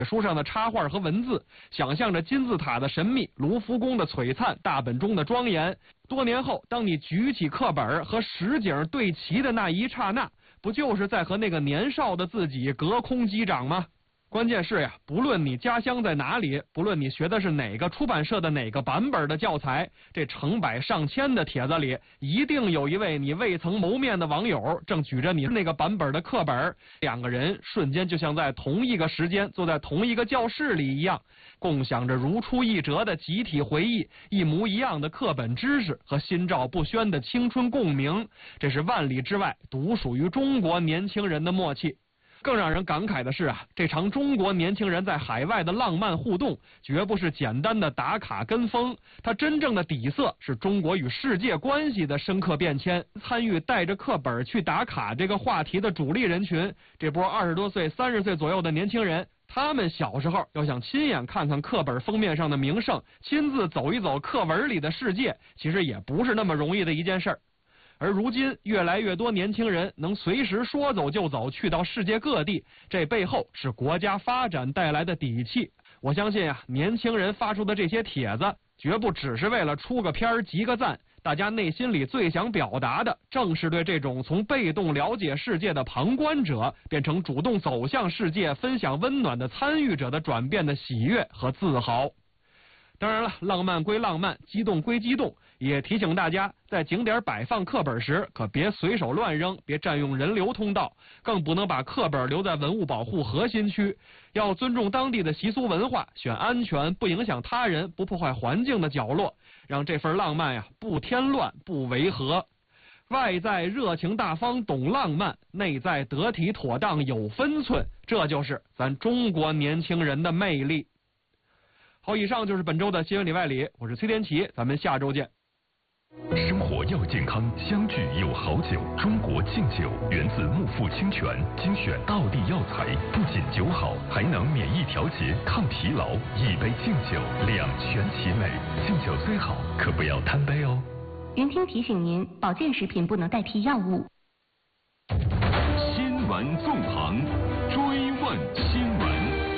书上的插画和文字，想象着金字塔的神秘、卢浮宫的璀璨、大本钟的庄严。多年后，当你举起课本和实景对齐的那一刹那，不就是在和那个年少的自己隔空击掌吗？关键是呀，不论你家乡在哪里，不论你学的是哪个出版社的哪个版本的教材，这成百上千的帖子里，一定有一位你未曾谋面的网友正举着你那个版本的课本，两个人瞬间就像在同一个时间坐在同一个教室里一样，共享着如出一辙的集体回忆，一模一样的课本知识和心照不宣的青春共鸣，这是万里之外独属于中国年轻人的默契。更让人感慨的是啊，这场中国年轻人在海外的浪漫互动，绝不是简单的打卡跟风，它真正的底色是中国与世界关系的深刻变迁。参与带着课本去打卡这个话题的主力人群，这波20多岁、30岁左右的年轻人，他们小时候要想亲眼看看课本封面上的名胜，亲自走一走课文里的世界，其实也不是那么容易的一件事儿。而如今，越来越多年轻人能随时说走就走，去到世界各地，这背后是国家发展带来的底气。我相信啊，年轻人发出的这些帖子，绝不只是为了出个片儿、集个赞，大家内心里最想表达的，正是对这种从被动了解世界的旁观者，变成主动走向世界、分享温暖的参与者的转变的喜悦和自豪。当然了，浪漫归浪漫，激动归激动，也提醒大家，在景点摆放课本时，可别随手乱扔，别占用人流通道，更不能把课本留在文物保护核心区。要尊重当地的习俗文化，选安全、不影响他人、不破坏环境的角落，让这份浪漫呀不添乱、不违和。外在热情大方懂浪漫，内在得体妥当有分寸，这就是咱中国年轻人的魅力。好，以上就是本周的新闻里外里，我是崔天琪，咱们下周见。 生活要健康，相聚有好酒。中国劲酒源自木富清泉，精选道地药材，不仅酒好，还能免疫调节、抗疲劳。一杯劲酒，两全其美。劲酒最好，可不要贪杯哦。 云听提醒您，保健食品不能代替药物。 新闻纵横，追问新闻。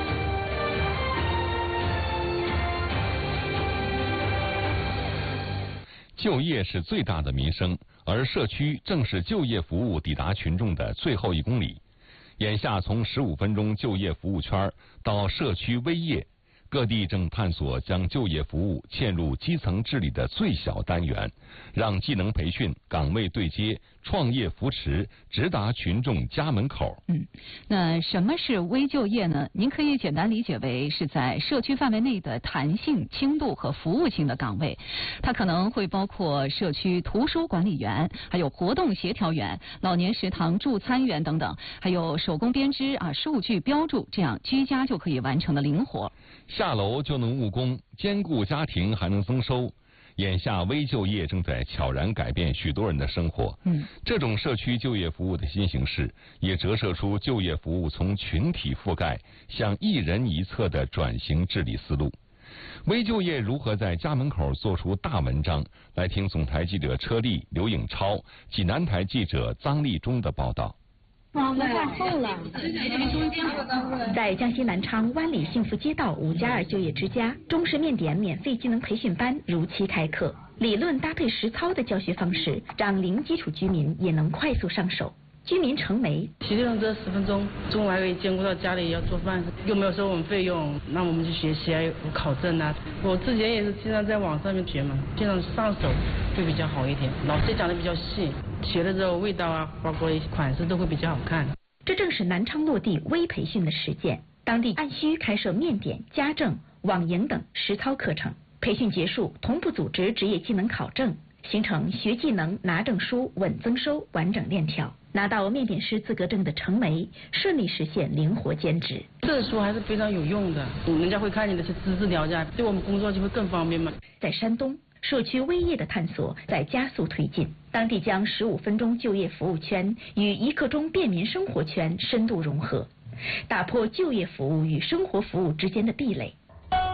就业是最大的民生，而社区正是就业服务抵达群众的最后1公里。眼下从15分钟就业服务圈到社区微业，各地正探索将就业服务嵌入基层治理的最小单元，让技能培训、岗位对接、创业扶持直达群众家门口。 那什么是微就业呢？您可以简单理解为是在社区范围内的弹性、轻度和服务性的岗位，它可能会包括社区图书管理员，还有活动协调员、老年食堂助餐员等等，还有手工编织数据标注这样居家就可以完成的灵活。 下楼就能务工，兼顾家庭还能增收。眼下微就业正在悄然改变许多人的生活。这种社区就业服务的新形式，也折射出就业服务从群体覆盖向一人一策的转型治理思路。微就业如何在家门口做出大文章？来听总台记者车丽、刘颖超、济南台记者臧立忠的报道。 我太厚了。在江西南昌湾里幸福街道5+2就业之家，中式面点免费技能培训班如期开课，理论搭配实操的教学方式，让零基础居民也能快速上手。居民程梅， 骑自行车10分钟，中午还可以兼顾到家里要做饭，又没有收我们费用，那我们去学习有考证啊。我之前也是经常在网上面学嘛，经常上手会比较好一点。老师讲的比较细，学了之后味道啊，包括款式都会比较好看。 这正是南昌落地微培训的实践，当地按需开设面点、家政、网营等实操课程，培训结束同步组织职业技能考证，形成学技能拿证书稳增收完整链条。拿到面点师资格证的程梅，顺利实现灵活兼职。 证书还是非常有用的，人家会看你的资质了解，对我们工作就会更方便嘛。 在山东，社区微业的探索在加速推进，当地将15分钟就业服务圈与1刻钟便民生活圈深度融合，打破就业服务与生活服务之间的壁垒。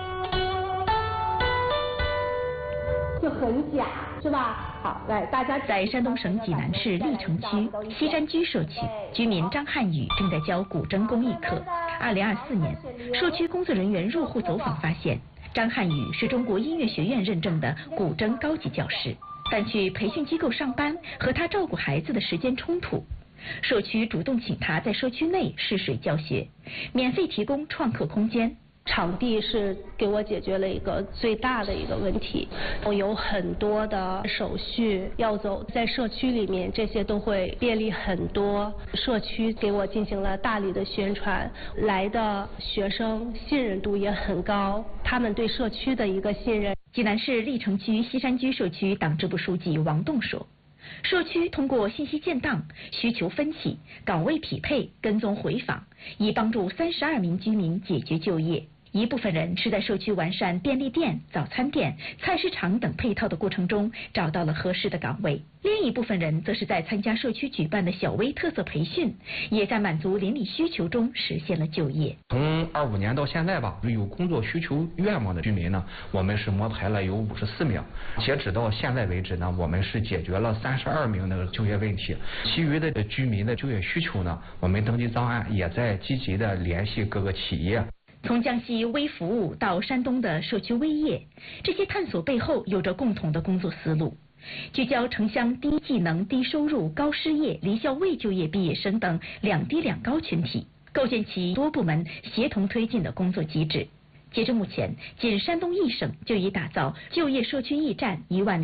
就很假，是吧？好，来，大家在山东省济南市历城区西山居社区，居民张汉宇正在教古筝工艺课。 2024年，社区工作人员入户走访发现，张汉宇是中国音乐学院认证的古筝高级教师，但去培训机构上班和他照顾孩子的时间冲突。社区主动请他在社区内试水教学，免费提供创客空间。 场地是给我解决了一个最大的一个问题，我有很多的手续要走，在社区里面这些都会便利很多。社区给我进行了大力的宣传，来的学生信任度也很高，他们对社区的一个信任。 济南市历城区西山居社区党支部书记王栋说，社区通过信息建档、需求分析、岗位匹配、跟踪回访，已帮助32名居民解决就业。一部分人是在社区完善便利店、早餐店、菜市场等配套的过程中找到了合适的岗位，另一部分人则是在参加社区举办的小微特色培训，也在满足邻里需求中实现了就业。 从25年到现在吧，有工作需求愿望的居民呢，我们是摸排了有54名，截止到现在为止呢，我们是解决了32名的就业问题，其余的居民的就业需求呢，我们登记档案也在积极的联系各个企业。 从江西微服务到山东的社区微业，这些探索背后有着共同的工作思路，聚焦城乡低技能、低收入、高失业、离校未就业毕业生等两低两高群体，构建起多部门协同推进的工作机制。截至目前，仅山东一省就已打造就业社区驿站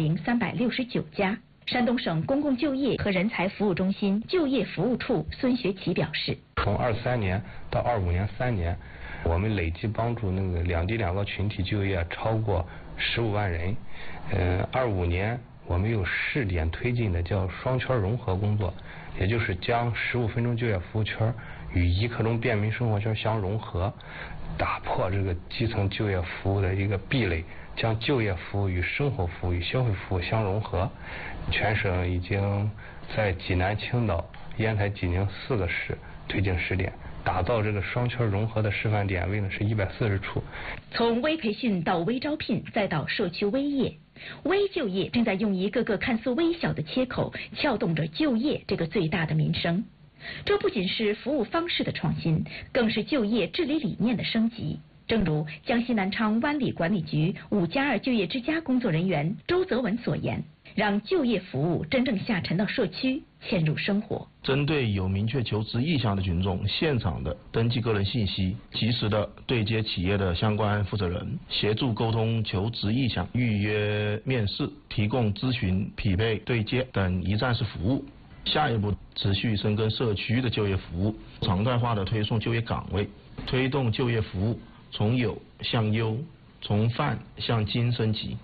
10369家。山东省公共就业和人才服务中心就业服务处孙学奇表示， 从23年到25年3年，我们累计帮助那个两低两高群体就业超过15万人。25年我们有试点推进的叫双圈融合工作，也就是将15分钟就业服务圈与1刻钟便民生活圈相融合，打破这个基层就业服务的一个壁垒，将就业服务与生活服务与消费服务相融合。全省已经在济南、青岛、烟台、济宁4个市推进试点，打造这个双圈融合的示范点位呢是140处。 从微培训到微招聘，再到社区微业，微就业正在用一个个看似微小的切口撬动着就业这个最大的民生。这不仅是服务方式的创新，更是就业治理理念的升级。正如江西南昌湾里管理局5+2就业之家工作人员周泽文所言，让就业服务真正下沉到社区，嵌入生活。 针对有明确求职意向的群众，现场的登记个人信息，及时的对接企业的相关负责人，协助沟通求职意向，预约面试，提供咨询、匹配、对接等一站式服务。下一步持续深耕社区的就业服务，常态化的推送就业岗位，推动就业服务从有向优，从泛向精升级。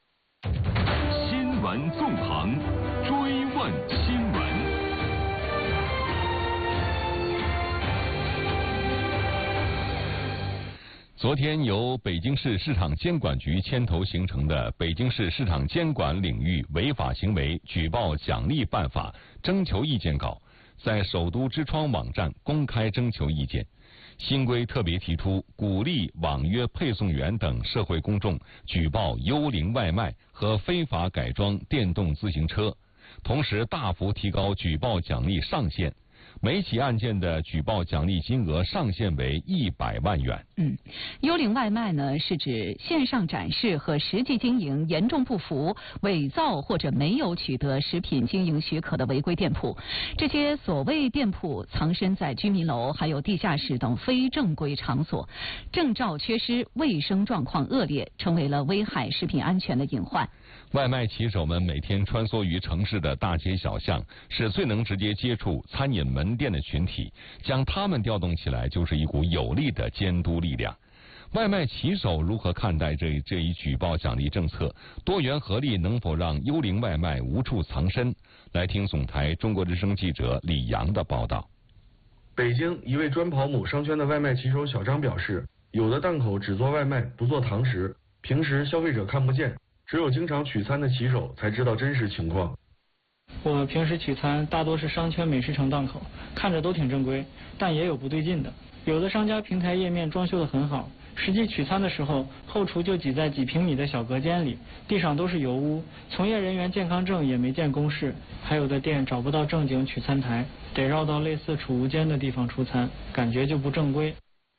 新闻纵横，追问新闻。 昨天由北京市市场监管局牵头形成的《北京市市场监管领域违法行为举报奖励办法》征求意见稿在首都之窗网站公开征求意见。新规特别提出，鼓励网约配送员等社会公众举报幽灵外卖和非法改装电动自行车，同时大幅提高举报奖励上限。每起案件的举报奖励金额上限为100万元。 幽灵外卖呢，是指线上展示和实际经营严重不符、伪造或者没有取得食品经营许可的违规店铺。这些所谓店铺藏身在居民楼、还有地下室等非正规场所，证照缺失、卫生状况恶劣，成为了危害食品安全的隐患。 外卖骑手们每天穿梭于城市的大街小巷，是最能直接接触餐饮门店的群体，将他们调动起来，就是一股有力的监督力量。外卖骑手如何看待这一举报奖励政策？多元合力能否让幽灵外卖无处藏身？来听总台中国之声记者李阳的报道。 北京一位专跑某商圈的外卖骑手小张表示，有的档口只做外卖不做堂食，平时消费者看不见，只有经常取餐的骑手才知道真实情况。 我平时取餐大多是商圈美食城档口，看着都挺正规，但也有不对劲的。有的商家平台页面装修得很好，实际取餐的时候，后厨就挤在几平米的小隔间里，地上都是油污，从业人员健康证也没见公示。还有的店找不到正经取餐台，得绕到类似储物间的地方出餐，感觉就不正规。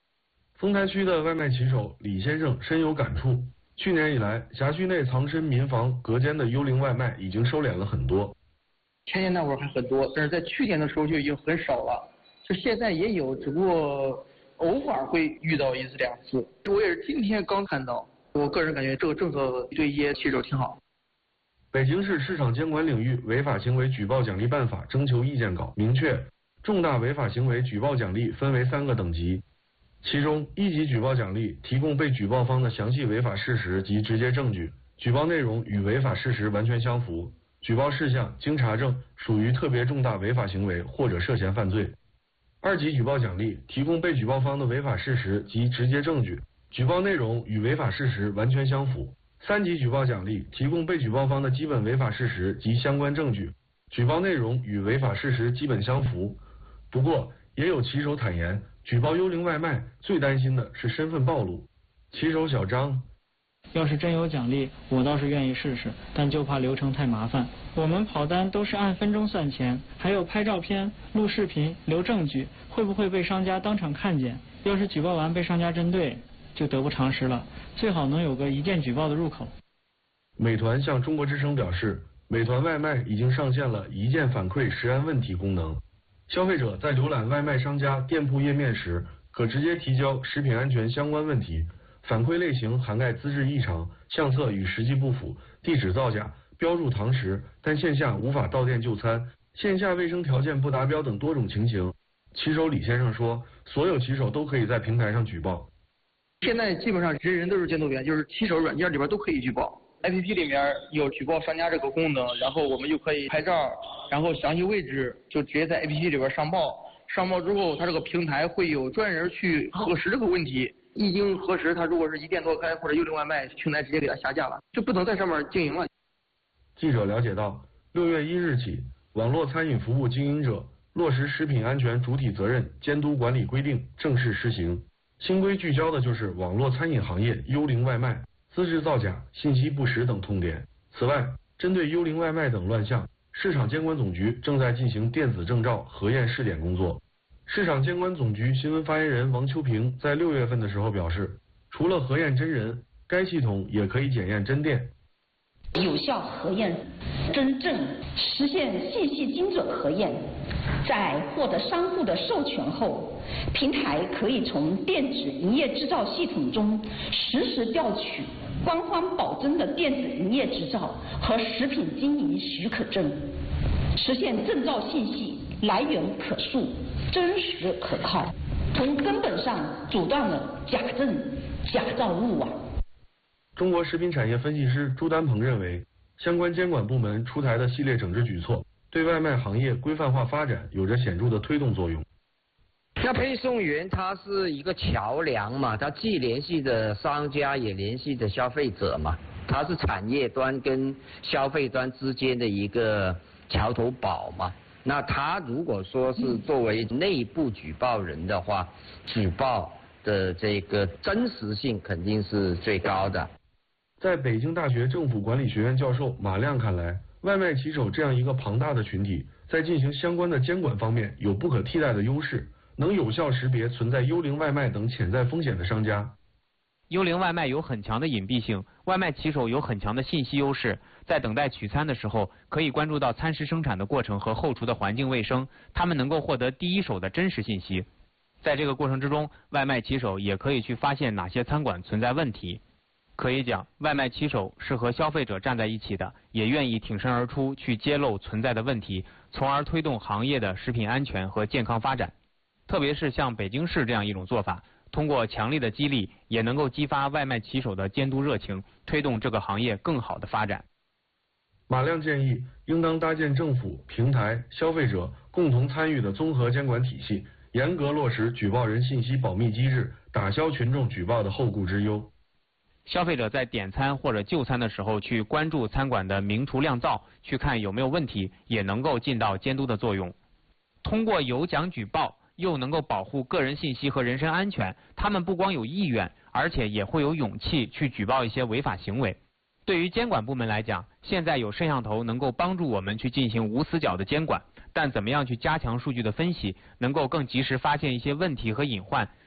丰台区的外卖骑手李先生深有感触。去年以来，辖区内藏身民房隔间的幽灵外卖已经收敛了很多。 前年那会儿还很多，但是在去年的时候就已经很少了。就现在也有，只不过偶尔会遇到1次2次。我也是今天刚看到，我个人感觉这个政策对一些骑手挺好。 北京市市场监管领域违法行为举报奖励办法征求意见稿明确，重大违法行为举报奖励分为3个等级。其中，1级举报奖励提供被举报方的详细违法事实及直接证据，举报内容与违法事实完全相符，举报事项经查证属于特别重大违法行为或者涉嫌犯罪。2级举报奖励提供被举报方的违法事实及直接证据，举报内容与违法事实完全相符。3级举报奖励提供被举报方的基本违法事实及相关证据，举报内容与违法事实基本相符。不过，也有骑手坦言，举报幽灵外卖最担心的是身份暴露。骑手小张， 要是真有奖励，我倒是愿意试试，但就怕流程太麻烦。我们跑单都是按分钟算钱，还有拍照片、录视频、留证据，会不会被商家当场看见？要是举报完被商家针对，就得不偿失了。最好能有个一键举报的入口。 美团向中国之声表示，美团外卖已经上线了一键反馈食安问题功能。消费者在浏览外卖商家店铺页面时，可直接提交食品安全相关问题，反馈类型涵盖资质异常、相册与实际不符、地址造假、标注堂食但线下无法到店就餐、线下卫生条件不达标等多种情形。骑手李先生说，所有骑手都可以在平台上举报。 现在基本上人人都是监督员，就是骑手软件里边都可以举报。APP 里面有举报商家这个功能，然后我们就可以拍照，然后详细位置就直接在 APP 里边上报。上报之后，它这个平台会有专人去核实这个问题。一经核实，它如果是一店多开或者幽灵外卖，平台直接给它下架了，就不能在上面经营了。 记者了解到，6月1日起，网络餐饮服务经营者落实食品安全主体责任监督管理规定正式施行。新规聚焦的就是网络餐饮行业幽灵外卖、资质造假、信息不实等痛点。此外，针对幽灵外卖等乱象，市场监管总局正在进行电子证照核验试点工作。市场监管总局新闻发言人王秋平在6月份的时候表示，除了核验真人，该系统也可以检验真店。 有效核验真正实现信息精准核验，在获得商户的授权后，平台可以从电子营业执照系统中实时调取官方保证的电子营业执照和食品经营许可证，实现证照信息来源可溯、真实可靠，从根本上阻断了假证、假造入网。 中国食品产业分析师朱丹鹏认为，相关监管部门出台的系列整治举措，对外卖行业规范化发展有着显著的推动作用。 那配送员他是一个桥梁嘛，他既联系着商家，也联系着消费者嘛，他是产业端跟消费端之间的一个桥头堡嘛。那他如果说是作为内部举报人的话，举报的这个真实性肯定是最高的。 在北京大学政府管理学院教授马亮看来，外卖骑手这样一个庞大的群体，在进行相关的监管方面有不可替代的优势，能有效识别存在幽灵外卖等潜在风险的商家。 幽灵外卖有很强的隐蔽性，外卖骑手有很强的信息优势，在等待取餐的时候，可以关注到餐食生产的过程和后厨的环境卫生，他们能够获得第一手的真实信息。在这个过程之中，外卖骑手也可以去发现哪些餐馆存在问题。可以讲，外卖骑手是和消费者站在一起的，也愿意挺身而出去揭露存在的问题，从而推动行业的食品安全和健康发展。特别是像北京市这样一种做法，通过强力的激励，也能够激发外卖骑手的监督热情，推动这个行业更好的发展。 马亮建议，应当搭建政府、平台、消费者共同参与的综合监管体系，严格落实举报人信息保密机制，打消群众举报的后顾之忧。 消费者在点餐或者就餐的时候，去关注餐馆的明厨亮灶，去看有没有问题，也能够尽到监督的作用。通过有奖举报，又能够保护个人信息和人身安全，他们不光有意愿，而且也会有勇气去举报一些违法行为。对于监管部门来讲，现在有摄像头能够帮助我们去进行无死角的监管，但怎么样去加强数据的分析，能够更及时发现一些问题和隐患，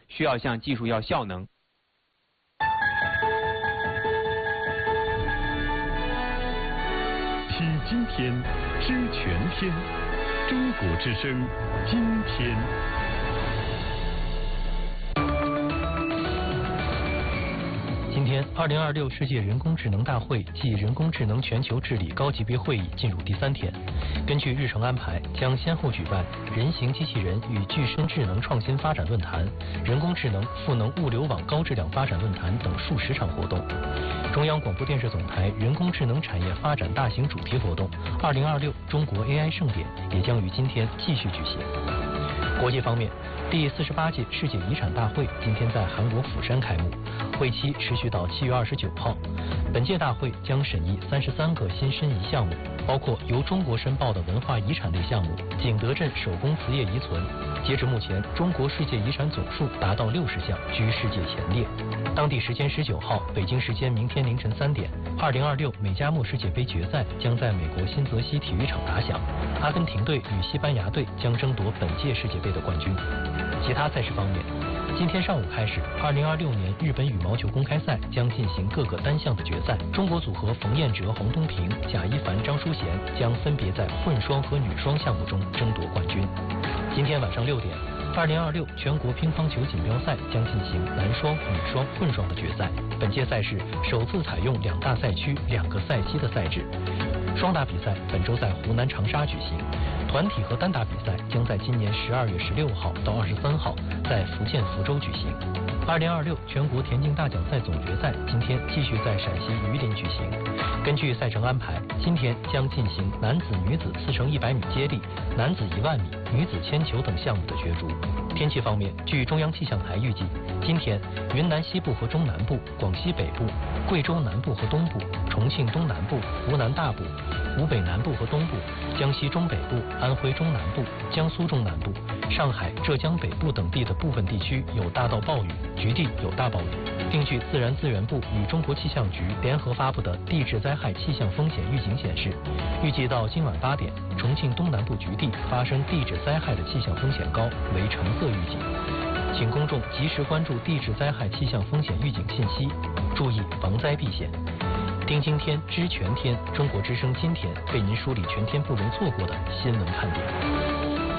需要向技术要效能。 听今天，知全天，中国之声，今天。 今天，2026世界人工智能大会暨人工智能全球治理高级别会议进入第3天。根据日程安排，将先后举办人形机器人与具身智能创新发展论坛、人工智能赋能物流网高质量发展论坛等数十场活动。中央广播电视总台人工智能产业发展大型主题活动2026中国 AI 盛典也将于今天继续举行。国际方面，第48届世界遗产大会今天在韩国釜山开幕，会期持续到7月29号。本届大会将审议33个新申遗项目，包括由中国申报的文化遗产类项目景德镇手工瓷业遗存。截至目前，中国世界遗产总数达到60项，居世界前列。当地时间19号，北京时间明天凌晨3点，2026美加墨世界杯决赛将在美国新泽西体育场打响，阿根廷队与西班牙队将争夺本届世界杯的冠军。其他赛事方面，今天上午开始，2026年日本羽毛球公开赛将进行各个单项的决赛。中国组合冯彦哲、洪东平、贾一凡、张淑贤将分别在混双和女双项目中争夺冠军。今天晚上6点，2026全国乒乓球锦标赛将进行男双、女双、混双的决赛。本届赛事首次采用2大赛区、2个赛期的赛制。双打比赛本周在湖南长沙举行。团体和单打比赛将在今年12月16号到23号在福建福州举行。2026全国田径大奖赛总决赛今天继续在陕西榆林举行。根据赛程安排，今天将进行男子、女子4×100米接力、男子10000米、女子铅球等项目的角逐。天气方面，据中央气象台预计，今天云南西部和中南部、广西北部、贵州南部和东部、重庆东南部、湖南大部、湖北南部和东部、江西中北部、安徽中南部、江苏中南部、上海、浙江北部等地的部分地区有大到暴雨，局地有大暴雨。并据自然资源部与中国气象局联合发布的地质灾害气象风险预警显示，预计到今晚8点，重庆东南部局地发生地质灾害的气象风险高为橙色预警，请公众及时关注地质灾害气象风险预警信息，注意防灾避险。听今天知全天，中国之声今天为您梳理全天不容错过的新闻看点。